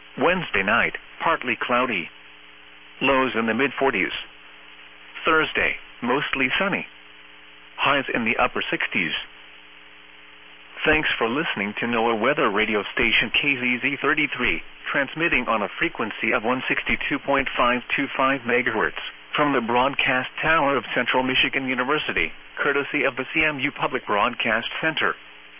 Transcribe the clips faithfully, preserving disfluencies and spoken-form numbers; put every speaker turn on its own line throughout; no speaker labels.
Wednesday night, partly cloudy. Lows in the mid forties. Thursday, mostly sunny. Highs in the upper sixties. Thanks for listening to NOAA Weather Radio Station K Z Z thirty-three, transmitting on a frequency of one sixty-two point five two five megahertz from the broadcast tower of Central Michigan University, courtesy of the C M U Public Broadcast Center.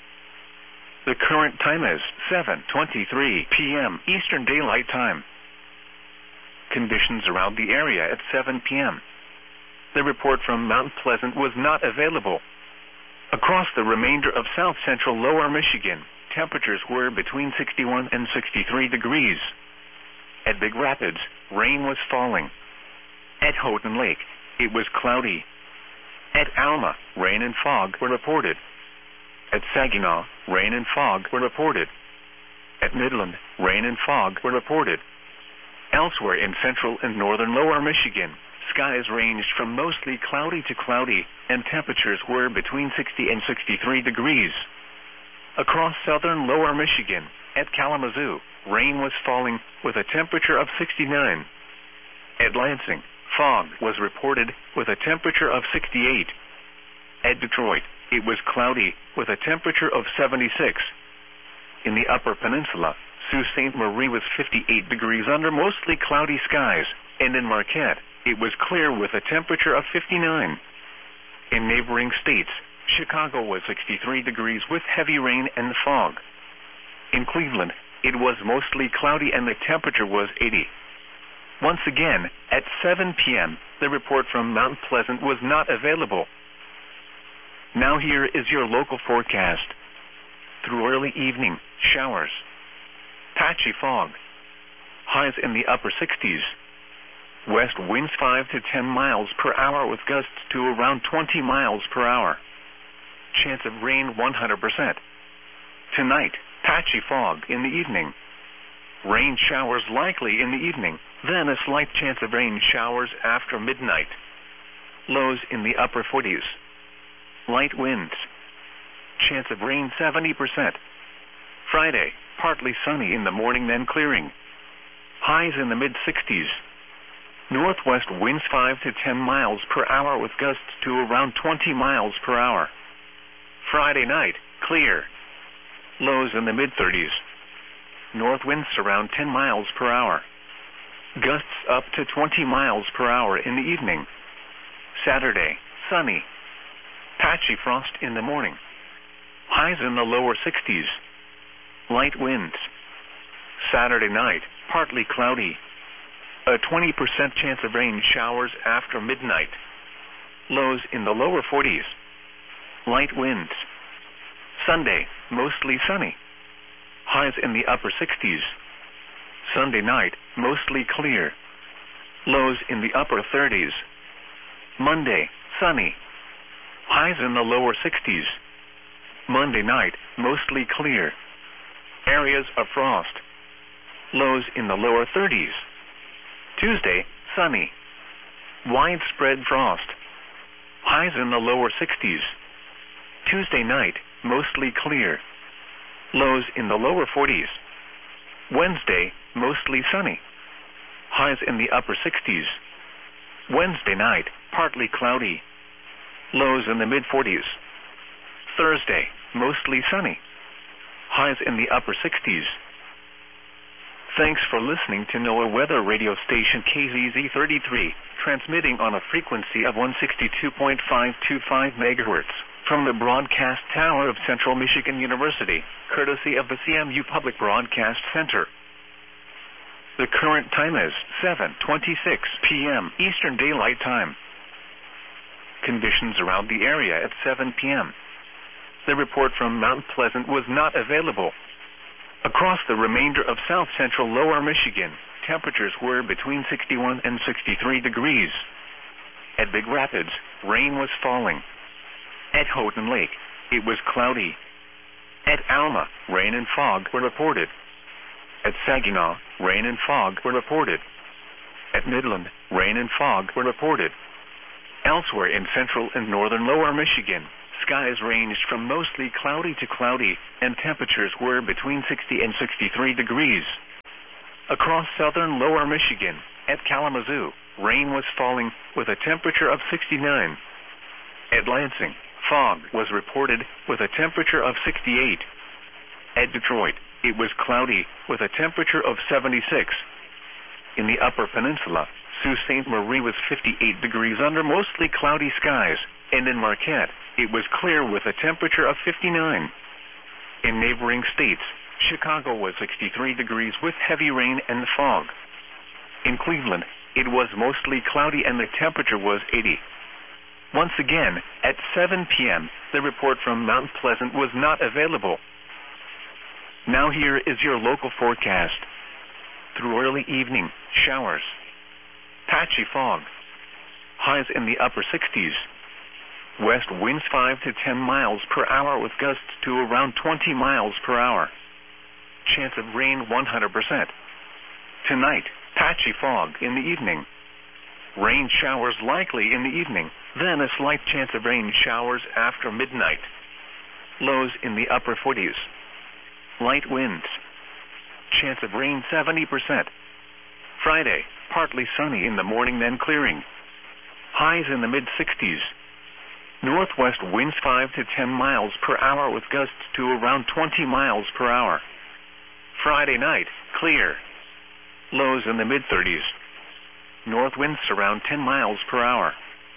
The current time is seven twenty-three p m Eastern Daylight Time. Conditions around the area at seven p m The report from Mount Pleasant was not available. Across the remainder of south central lower Michigan, temperatures were between sixty-one and sixty-three degrees. At Big Rapids, rain was falling. At Houghton Lake, it was cloudy. At Alma, rain and fog were reported. At Saginaw, rain and fog were reported. At Midland, rain and fog were reported. Elsewhere in central and northern lower Michigan, skies ranged from mostly cloudy to cloudy, and temperatures were between sixty and sixty-three degrees. Across southern lower Michigan, at Kalamazoo, rain was falling with a temperature of sixty-nine. At Lansing, fog was reported with a temperature of sixty-eight. At Detroit, it was cloudy with a temperature of seventy-six. In the Upper Peninsula, Sault Ste. Marie was fifty-eight degrees under mostly cloudy skies, and in Marquette, it was clear with a temperature of fifty-nine. In neighboring states, Chicago was sixty-three degrees with heavy rain and fog. In Cleveland, it was mostly cloudy and the temperature was eighty. Once again, at seven p m, the report from Mount Pleasant was not available. Now here is your local forecast. Through early evening, showers. Patchy fog. Highs in the upper sixties. West winds five to ten miles per hour with gusts to around twenty miles per hour. Chance of rain one hundred percent. Tonight, patchy fog in the evening. Rain showers likely in the evening, then a slight chance of rain showers after midnight. Lows in the upper forties. Light winds. Chance of rain seventy percent. Friday, partly sunny in the morning then clearing. Highs in the mid sixties. Northwest winds five to ten miles per hour with gusts to around twenty miles per hour. Friday night, clear. Lows in the mid thirties. North winds around ten miles per hour. Gusts up to twenty miles per hour in the evening. Saturday, sunny. Patchy frost in the morning. Highs in the lower sixties. Light winds. Saturday night, partly cloudy. A twenty percent chance of rain showers after midnight. Lows in the lower forties. Light winds. Sunday, mostly sunny. Highs in the upper sixties. Sunday night, mostly clear. Lows in the upper thirties. Monday, sunny. Highs in the lower sixties. Monday night, mostly clear. Areas of frost. Lows in the lower thirties. Tuesday, sunny. Widespread frost. Highs in the lower sixties. Tuesday night, mostly clear. Lows in the lower forties. Wednesday, mostly sunny. Highs in the upper sixties. Wednesday night, partly cloudy. Lows in the mid forties. Thursday, mostly sunny. Highs in the upper sixties. Thanks for listening to NOAA Weather Radio Station K Z Z thirty-three, transmitting on a frequency of one sixty-two point five two five megahertz from the broadcast tower of Central Michigan University, courtesy of the C M U Public Broadcast Center. The current time is seven twenty-six p m Eastern Daylight Time. Conditions around the area at seven p m The report from Mount Pleasant was not available. Across the remainder of south central lower Michigan, temperatures were between sixty-one and sixty-three degrees. At Big Rapids, rain was falling. At Houghton Lake, it was cloudy. At Alma, rain and fog were reported. At Saginaw, rain and fog were reported. At Midland, rain and fog were reported. Elsewhere in central and northern lower Michigan, skies ranged from mostly cloudy to cloudy, and temperatures were between sixty and sixty-three degrees. Across southern lower Michigan, at Kalamazoo, rain was falling with a temperature of sixty-nine. At Lansing, fog was reported with a temperature of sixty-eight. At Detroit, it was cloudy with a temperature of seventy-six. In the Upper Peninsula, Sault Ste. Marie was fifty-eight degrees under mostly cloudy skies, and in Marquette, it was clear with a temperature of fifty-nine. In neighboring states, Chicago was sixty-three degrees with heavy rain and fog. In Cleveland, it was mostly cloudy and the temperature was eighty. Once again, at seven p.m., the report from Mount Pleasant was not available. Now here is your local forecast. Through early evening, showers. Patchy fog. Highs in the upper sixties. West winds five to ten miles per hour with gusts to around twenty miles per hour. Chance of rain one hundred percent. Tonight, patchy fog in the evening. Rain showers likely in the evening, then a slight chance of rain showers after midnight. Lows in the upper forties. Light winds. Chance of rain seventy percent. Friday, partly sunny in the morning then clearing. Highs in the mid sixties. Northwest winds five to ten miles per hour with gusts to around twenty miles per hour. Friday night, clear. Lows in the mid thirties. North winds around ten miles per hour.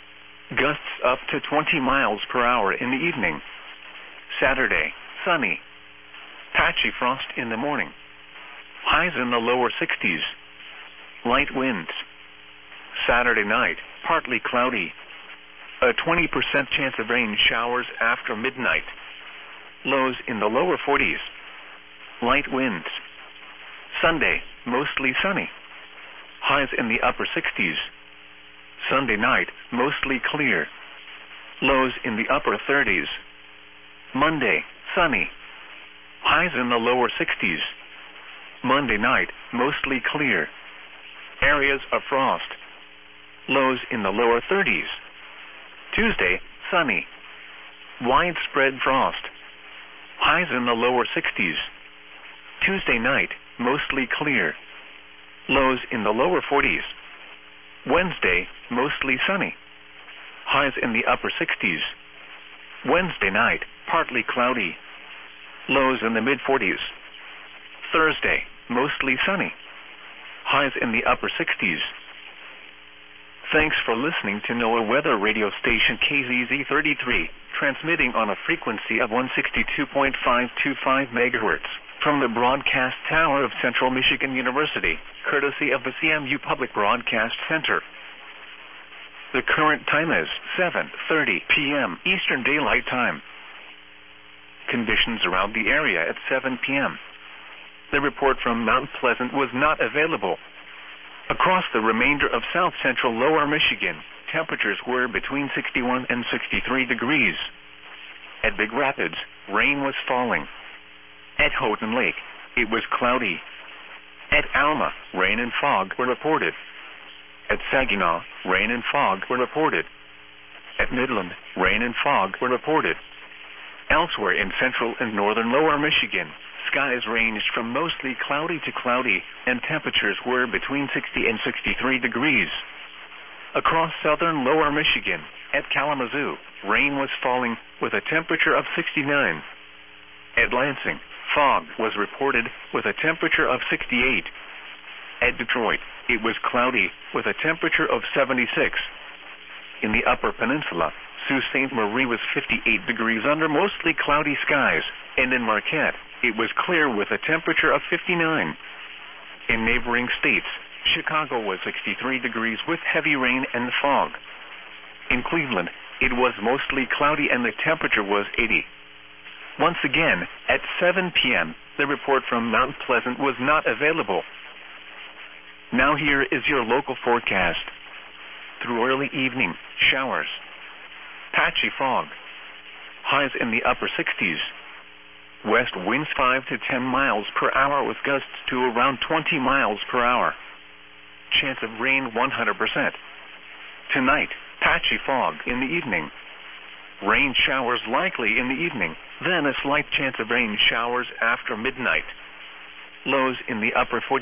Gusts up to twenty miles per hour in the evening. Saturday, sunny. Patchy frost in the morning. Highs in the lower sixties. Light winds. Saturday night, partly cloudy. A twenty percent chance of rain showers after midnight. Lows in the lower forties. Light winds. Sunday, mostly sunny. Highs in the upper sixties. Sunday night, mostly clear. Lows in the upper thirties. Monday, sunny. Highs in the lower sixties. Monday night, mostly clear. Areas of frost. Lows in the lower thirties. Tuesday, sunny. Widespread frost. Highs in the lower sixties. Tuesday night, mostly clear. Lows in the lower forties. Wednesday, mostly sunny. Highs in the upper sixties. Wednesday night, partly cloudy. Lows in the mid forties. Thursday, mostly sunny. Highs in the upper sixties. Thanks for listening to NOAA Weather Radio Station K Z Z thirty-three, transmitting on a frequency of one sixty-two point five two five megahertz from the broadcast tower of Central Michigan University, courtesy of the C M U Public Broadcast Center. The current time is seven thirty p.m. Eastern Daylight Time. Conditions around the area at seven p.m. The report from Mount Pleasant was not available. Across the remainder of south-central lower Michigan, temperatures were between sixty-one and sixty-three degrees. At Big Rapids, rain was falling. At Houghton Lake, it was cloudy. At Alma, rain and fog were reported. At Saginaw, rain and fog were reported. At Midland, rain and fog were reported. Elsewhere in central and northern lower Michigan, skies ranged from mostly cloudy to cloudy, and temperatures were between sixty and sixty-three degrees. Across southern lower Michigan, at Kalamazoo, rain was falling with a temperature of sixty-nine. At Lansing, fog was reported with a temperature of sixty-eight. At Detroit, it was cloudy with a temperature of seventy-six. In the Upper Peninsula, Sault Ste. Marie was fifty-eight degrees under mostly cloudy skies, and in Marquette, it was clear with a temperature of fifty-nine. In neighboring states, Chicago was sixty-three degrees with heavy rain and fog. In Cleveland, it was mostly cloudy and the temperature was eighty. Once again, at seven p.m., the report from Mount Pleasant was not available. Now here is your local forecast. Through early evening, showers. Patchy fog. Highs in the upper sixties. West winds five to ten miles per hour with gusts to around twenty miles per hour. Chance of rain one hundred percent. Tonight, patchy fog in the evening. Rain showers likely in the evening, then a slight chance of rain showers after midnight. Lows in the upper forties.